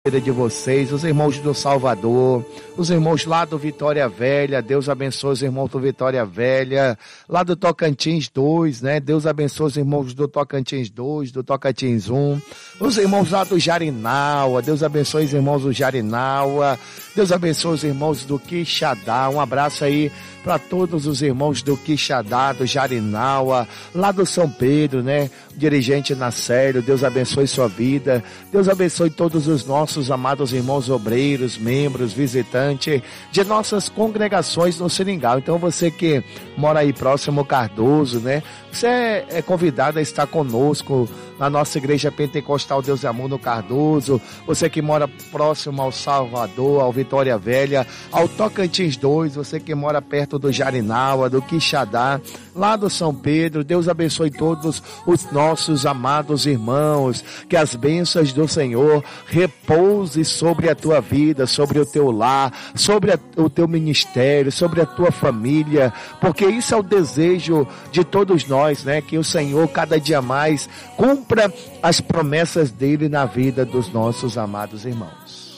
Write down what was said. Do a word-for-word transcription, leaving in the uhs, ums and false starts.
de vocês, os irmãos do Salvador, os irmãos lá do Vitória Velha, Deus abençoe os irmãos do Vitória Velha, lá do Tocantins dois, né? Deus abençoe os irmãos do Tocantins dois, do Tocantins um, os irmãos lá do Jarinaua, Deus abençoe os irmãos do Jarinaua, Deus abençoe os irmãos do Quixadá, um abraço aí para todos os irmãos do Quixadá, do Jarinaua, lá do São Pedro, né? Dirigente Nacélio, Deus abençoe sua vida, Deus abençoe todos os nossos amados irmãos obreiros, membros, visitantes de nossas congregações no Seringal. Então você que mora aí próximo ao Cardoso, né? Você é, é convidado a estar conosco na nossa igreja pentecostal Deus e Amor no Cardoso. Você que mora próximo ao Salvador, ao Vitória Velha, ao Tocantins dois, você que mora perto do Jarinaua, do Quixadá, lá do São Pedro, Deus abençoe todos os nossos amados irmãos, que as bênçãos do Senhor repouse sobre a tua vida, sobre o teu lar, sobre a, o teu ministério, sobre a tua família, porque isso é o desejo de todos nós, né? Que o Senhor cada dia mais cumpra as promessas dele na vida dos nossos amados irmãos.